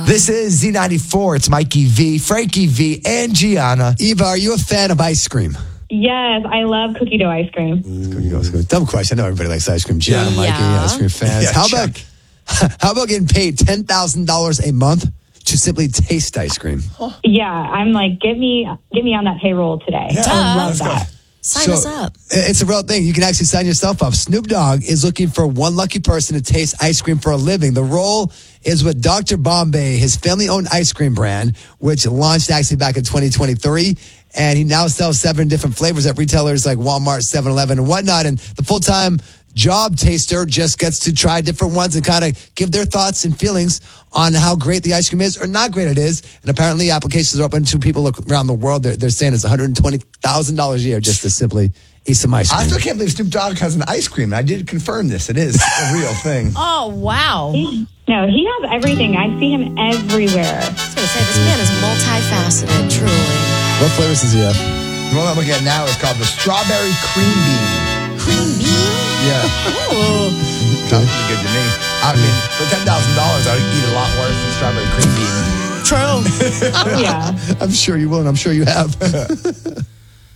This is Z94. It's Mikey V, Frankie V, and Gianna. Eva, are you a fan of ice cream? Yes, I love cookie dough ice cream. Dumb question. I know everybody likes ice cream. Gianna, Mikey, ice cream fans. Yeah, how about getting paid $10,000 a month to simply taste ice cream? Yeah, I'm like, get me on that payroll today. Yeah, I would let's love go. that. Sign us up. It's a real thing. You can actually sign yourself up. Snoop Dogg is looking for one lucky person to taste ice cream for a living. The role is with Dr. Bombay, his family-owned ice cream brand, which launched actually back in 2023. And he now sells 7 different flavors at retailers like Walmart, 7-Eleven, and whatnot. And the full-time job taster just gets to try different ones and kind of give their thoughts and feelings on how great the ice cream is or not great it is. And apparently applications are open to people around the world. They're saying it's $120,000 a year just to simply eat some ice cream. I still can't believe Snoop Dogg has an ice cream. I did confirm this. It is a real thing. Oh, wow. No, he has everything. I see him everywhere. I was going to say, this man is multifaceted, truly. What flavors does he have? The one I'm looking at now is called the Strawberry Cream Bean. Cream bean? Yeah. Ooh. Sounds pretty good to me. I mean, for $10,000, I would eat a lot worse than Strawberry Cream Bean. True. Yeah. I'm sure you will, and I'm sure you have.